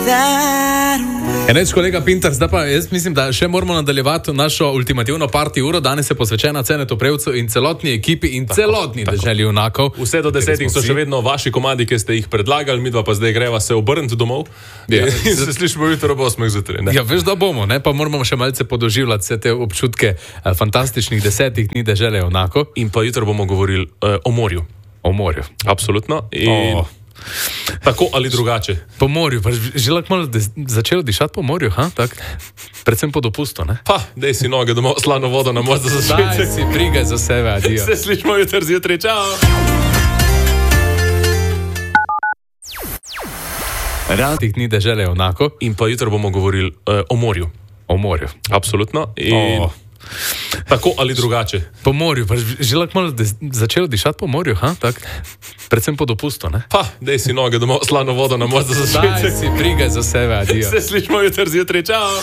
Eneč, kolega Pintar, zdaj pa jaz mislim, da še moramo nadaljevati našo ultimativno party uro. Danes je posvečena Cenetu Prevcu in celotni ekipi in celotni deželi junakov. Vse do 10 so še vedno vaši komadi, ki ste jih predlagali, midva pa zdaj greva se obrniti domov. Ja. In se slišimo jutro ob 8 zjutraj. Ja, veš, da bomo, ne? Pa moramo še malce podoživljati vse te občutke fantastičnih 10 dni dežele junakov. In pa jutro bomo govorili o morju. O morju. Absolutno. In tako ali drugače. Po morju, pa že lahko malo začelo dišati po morju, ha? Tak? Predvsem po dopustu, ne? Pa, dej si noge domov, slano vodo na most za svet. Daj si, brigaj za sebe, adijo. Se slišimo jutro zjutraj, čao! Tih dni dežele junakov. In pa jutro bomo govorili o morju. O morju. Absolutno. In tako ali drugače. Po morju, pa že lahko malo začelo dišati po morju, ha? Tak? Predvsem po dopustu, ne? Pa, dej si noge domov, slano vodo na most za svet. Daj si, brigaj za sebe, adijo. Se slišimo jutro zjutraj, čao!